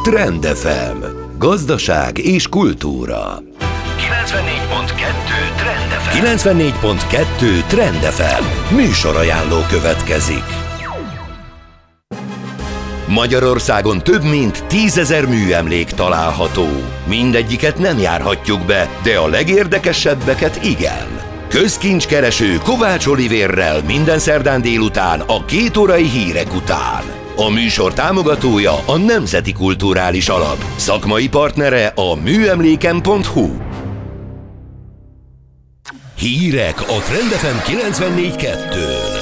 Trend FM. Gazdaság és kultúra. 94.2 Trend FM. 94.2 Trend FM. Műsorajánló következik. Magyarországon több mint 10 000 műemlék található. Mindegyiket nem járhatjuk be, de a legérdekesebbeket igen. Közkincskereső Kovács Olivérrel minden szerdán délután a 2 órai hírek után. A műsor támogatója a Nemzeti Kulturális Alap. Szakmai partnere a műemléken.hu. Hírek a Trend FM 94.2-n.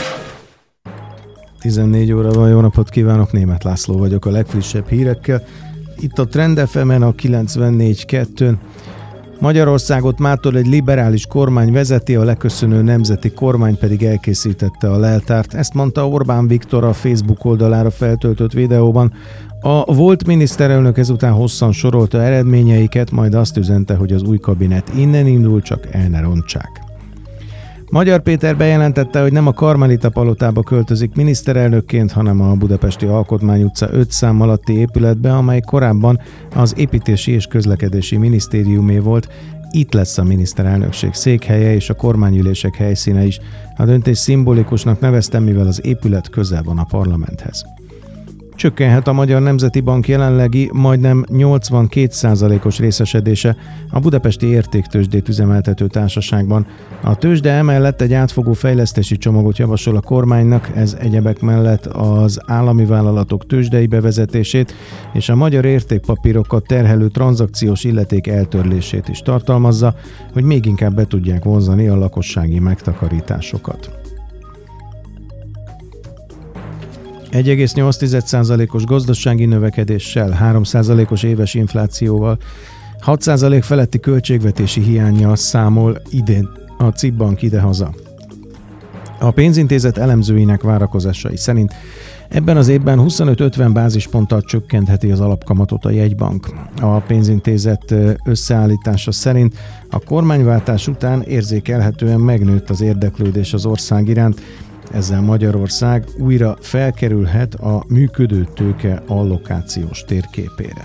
14 óra van, jó napot kívánok, Németh László vagyok a legfrissebb hírekkel. Itt a Trend FM-en a 94.2-n. Magyarországot mától egy liberális kormány vezeti, a leköszönő nemzeti kormány pedig elkészítette a leltárt. Ezt mondta Orbán Viktor a Facebook oldalára feltöltött videóban. A volt miniszterelnök ezután hosszan sorolta eredményeiket, majd azt üzente, hogy az új kabinet innen indul, csak el ne rontsák. Magyar Péter bejelentette, hogy nem a Karmelita palotába költözik miniszterelnökként, hanem a Budapesti Alkotmány utca 5 szám alatti épületbe, amely korábban az Építési és Közlekedési Minisztériumé volt. Itt lesz a miniszterelnökség székhelye és a kormányülések helyszíne is. A döntés szimbolikusnak neveztem, mivel az épület közel van a parlamenthez. Csökkenhet a Magyar Nemzeti Bank jelenlegi majdnem 82%-os részesedése a budapesti értéktőzsdét üzemeltető társaságban. A tőzsde emellett egy átfogó fejlesztési csomagot javasol a kormánynak, ez egyebek mellett az állami vállalatok tőzsdei bevezetését és a magyar értékpapírokat terhelő tranzakciós illeték eltörlését is tartalmazza, hogy még inkább be tudják vonzani a lakossági megtakarításokat. 1,8%-os gazdasági növekedéssel, 3%-os éves inflációval, 6% feletti költségvetési hiánnyal számol idén a CIP Bank idehaza. A pénzintézet elemzőinek várakozásai szerint ebben az évben 25-50 bázisponttal csökkentheti az alapkamatot a jegybank. A pénzintézet összeállítása szerint a kormányváltás után érzékelhetően megnőtt az érdeklődés az ország iránt, ezzel Magyarország újra felkerülhet a működő tőke allokációs térképére.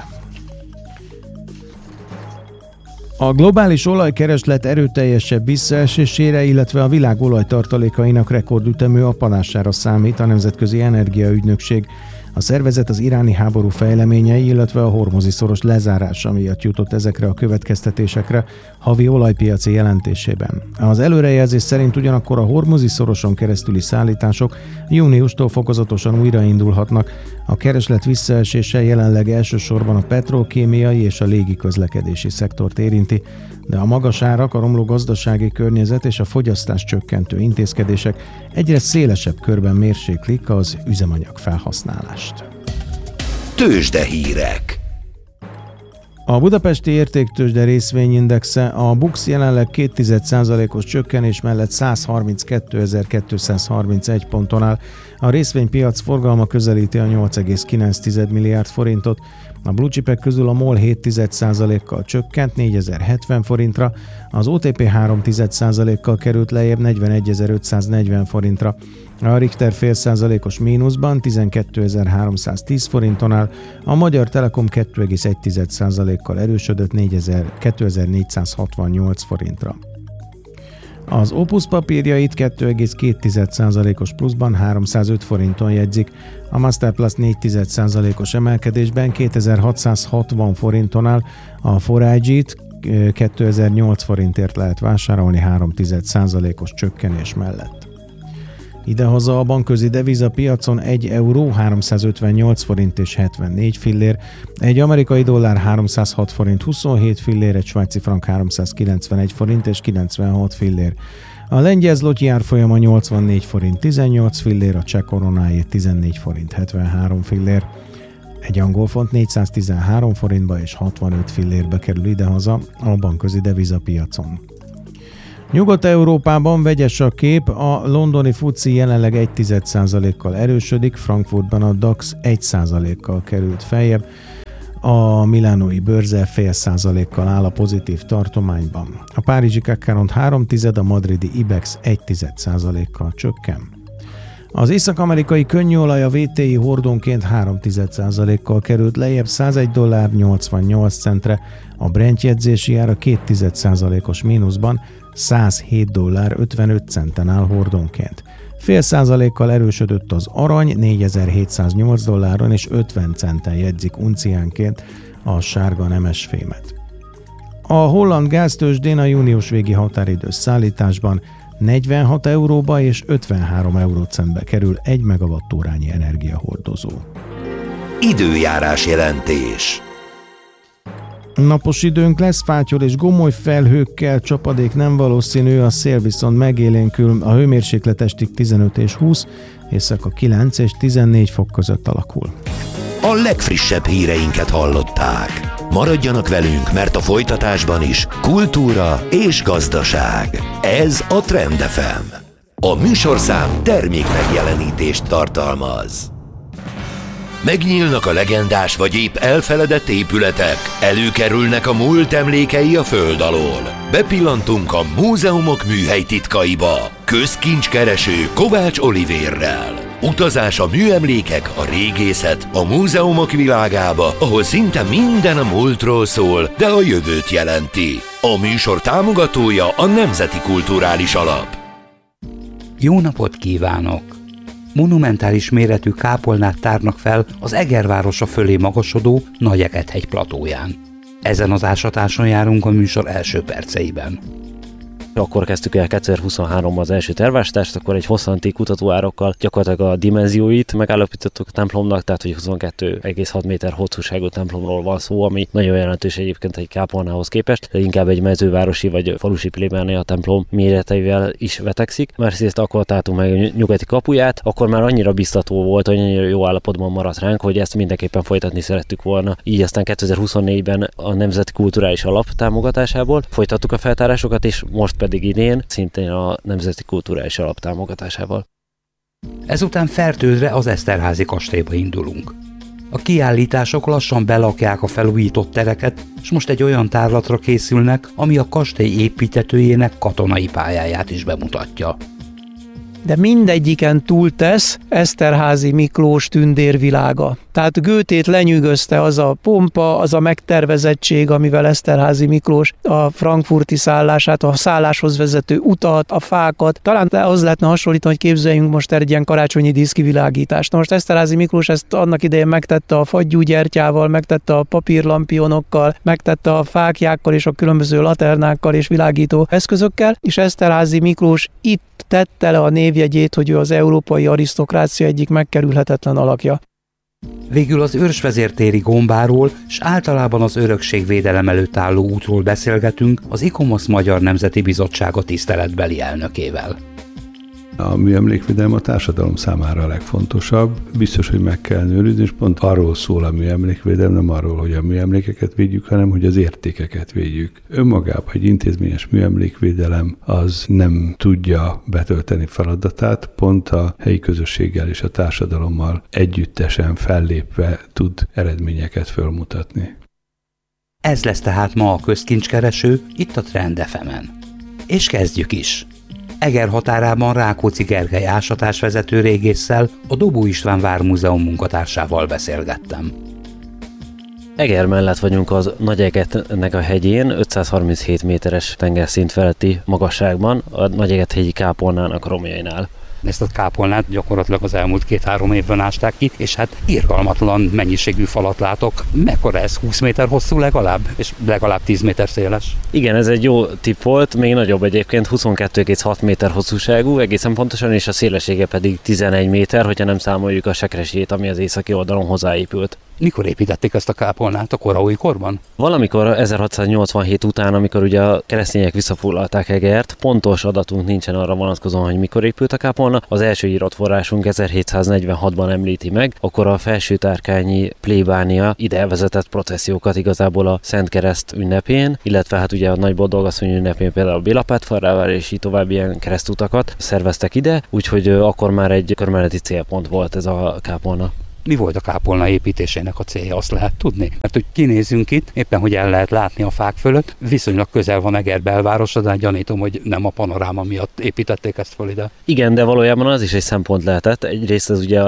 A globális olajkereslet erőteljesebb visszaesésére, illetve a világ olajtartalékainak rekordütemű appanására számít a Nemzetközi Energiaügynökség. A szervezet az iráni háború fejleményei, illetve a hormuzi szoros lezárása miatt jutott ezekre a következtetésekre havi olajpiaci jelentésében. Az előrejelzés szerint ugyanakkor a hormuzi szoroson keresztüli szállítások júniustól fokozatosan újraindulhatnak. A kereslet visszaesése jelenleg elsősorban a petrokémiai és a légiközlekedési szektort érinti, de a magas árak, a romló gazdasági környezet és a fogyasztás csökkentő intézkedések egyre szélesebb körben mérséklik az üzemanyag felhasználást. Tőzsdehírek. A budapesti értéktőzsde részvényindexe a BUX jelenleg 0,2%-os csökkenés mellett 132.231 ponton áll. A részvénypiac forgalma közelíti a 8,9 milliárd forintot. A blue chipek közül a MOL 0,7%-kal csökkent 4070 forintra, az OTP 3,1%-kal került lejjebb 41.540 forintra. A Richter fél százalékos mínuszban 12.310 forinton áll, a Magyar Telekom 2,1%-kal erősödött 2.468 forintra. Az Opus papírjait 2,2%-os pluszban 305 forinton jegyzik, a Masterplus 4,1%-os emelkedésben 2660 forinton áll, a 4IG-t 2008 forintért lehet vásárolni 3,1%-os csökkenés mellett. Idehaza a bankközi devizapiacon 1 euró 358 forint és 74 fillér, egy amerikai dollár 306 forint 27 fillér, egy svájci frank 391 forint és 96 fillér. A lengyel zloty árfolyama 84 forint 18 fillér, a cseh koronáé 14 forint 73 fillér. Egy angol font 413 forintba és 65 fillérbe kerül idehaza a bankközi devizapiacon. Nyugat-Európában vegyes a kép, a londoni FTSE jelenleg 1,1%-kal erősödik, Frankfurtban a DAX 1%-kal került feljebb, a milánói bőrze 0,5%-kal áll a pozitív tartományban. A párizsi CAC 40, a madridi IBEX 1,1%-kal csökken. Az észak-amerikai könnyűolaj a WTI hordónként 0,3%-kal került lejjebb $101,88 centre, a Brent jegyzési ára 0,2%-os mínuszban $107,55 centen áll hordónként. Fél százalékkal erősödött az arany, $4.708 és 50 centen jegyzik unciánként a sárga nemes fémet. A holland gáztőzsdén a június végi határidős szállításban 46 euróba és 53 eurócentbe kerül 1 megawattórányi energiahordozó. Időjárás jelentés. Napos időnk lesz, fátyol és gomoly felhőkkel, csapadék nem valószínű, a szél viszont megélénkül, a hőmérséklet estig 15 és 20, éjszaka 9 és 14 fok között alakul. A legfrissebb híreinket hallották. Maradjanak velünk, mert a folytatásban is kultúra és gazdaság. Ez a Trend FM. A műsorszám termék megjelenítést tartalmaz. Megnyílnak a legendás vagy épp elfeledett épületek, előkerülnek a múlt emlékei a föld alól. Bepillantunk a múzeumok műhely titkaiba. Közkincskereső Kovács Olivérrel. Utazás a műemlékek, a régészet, a múzeumok világába, ahol szinte minden a múltról szól, de a jövőt jelenti. A műsor támogatója a Nemzeti Kulturális Alap. Jó napot kívánok! Monumentális méretű kápolnát tárnak fel az Eger városa fölé magasodó Nagy-Eget-hegy platóján. Ezen az ásatáson járunk a műsor első perceiben. Akkor kezdtük el 2023-ban az első tervástást, akkor egy hosszanti kutatóárokkal gyakorlatilag a dimenzióit megállapítottuk a templomnak, tehát hogy 22,6 méter hosszúságú templomról van szó, ami nagyon jelentős egyébként egy kápolnához képest, de inkább egy mezővárosi vagy falusi plébánia templom méreteivel is vetekszik. Másrészt akkor találtunk meg a nyugati kapuját, akkor már annyira biztató volt, hogy annyira jó állapotban maradt ránk, hogy ezt mindenképpen folytatni szerettük volna. Így aztán 2024-ben a Nemzeti Kulturális Alap támogatásából folytattuk a feltárásokat, és most pedig idén szintén a Nemzeti Kulturális Alap támogatásával. Ezután Fertődre az Eszterházy kastélyba indulunk. A kiállítások lassan belakják a felújított tereket, és most egy olyan tárlatra készülnek, ami a kastély építtetőjének katonai pályáját is bemutatja. De mindegyiken túltesz Eszterházy Miklós tündérvilága. Tehát Goethét lenyűgözte az a pompa, az a megtervezettség, amivel Eszterházy Miklós a frankfurti szállását, a szálláshoz vezető utat, a fákat. Talán az lehetne hasonlítani, hogy képzeljünk most egy ilyen karácsonyi díszkivilágítást. Most Eszterházy Miklós ezt annak idején megtette a fagyúgyertyával, megtette a papírlampionokkal, megtette a fáklyákkal és a különböző laternákkal és világító eszközökkel, és Eszterházy Miklós itt tette le a névjegyét, hogy ő az európai arisztokrácia egyik megkerülhetetlen alakja. Végül az őrsvezértéri gombáról és általában az örökségvédelem előtt álló útról beszélgetünk az ICOMOS Magyar Nemzeti Bizottsága tiszteletbeli elnökével. A műemlékvédelem a társadalom számára a legfontosabb. Biztos, hogy meg kell őrizni, és pont arról szól a műemlékvédelem, nem arról, hogy a műemlékeket védjük, hanem hogy az értékeket védjük. Önmagában egy intézményes műemlékvédelem az nem tudja betölteni feladatát, pont a helyi közösséggel és a társadalommal együttesen fellépve tud eredményeket fölmutatni. Ez lesz tehát ma a közkincskereső itt a Trend FM-en. És kezdjük is! Eger határában Rákóczi Gergely ásatásvezető régésszel, a Dobó István Vármúzeum munkatársával beszélgettem. Eger mellett vagyunk az Nagy-Egetnek a hegyén, 537 méteres tengerszint feletti magasságban, a Nagy-Eget-hegyi kápolnának romjainál. Ezt a kápolnát gyakorlatilag az elmúlt 2-3 évben ásták ki, és hát irgalmatlan mennyiségű falat látok. Mekkora ez? 20 méter hosszú legalább? És legalább 10 méter széles? Igen, ez egy jó tipp volt, még nagyobb egyébként, 22,6 méter hosszúságú, egészen pontosan, és a szélessége pedig 11 méter, hogyha nem számoljuk a sekresét, ami az északi oldalon hozzáépült. Mikor építették ezt a kápolnát, a koraújkorban? Valamikor 1687 után, amikor ugye a keresztények visszafoglalták Egert, pontos adatunk nincsen arra vonatkozóan, hogy mikor épült a kápolna. Az első írott forrásunk 1746-ban említi meg, akkor a felsőtárkányi plébánia ide vezetett processziókat igazából a Szent Kereszt ünnepén, illetve hát ugye a Nagy Boldogasszony ünnepén például a Bélapátfárrával és így tovább ilyen keresztutakat szerveztek ide, úgyhogy akkor már egy körmeneti célpont volt ez a kápolna. Mi volt a kápolna építésének a célja, azt lehet tudni? Mert hogy kinézünk itt, éppen hogy el lehet látni a fák fölött, viszonylag közel van Eger belvárosa, de gyanítom, hogy nem a panoráma miatt építették ezt föl ide. Igen, de valójában az is egy szempont lehetett. Egyrészt ez ugye